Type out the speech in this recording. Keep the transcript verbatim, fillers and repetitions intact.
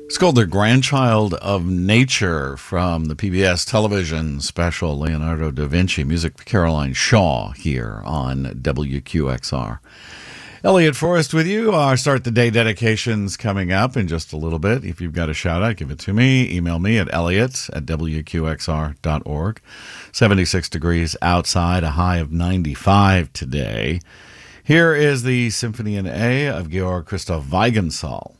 It's called The Grandchild of Nature from the P B S television special Leonardo da Vinci, music by Caroline Shaw here on W Q X R. Elliot Forrest with you. Our Start the Day dedications coming up in just a little bit. If you've got a shout out, give it to me. Email me at elliot at w q x r dot org. seventy-six degrees outside, a high of ninety-five today. Here is the Symphony in A of Georg Christoph Weigensall.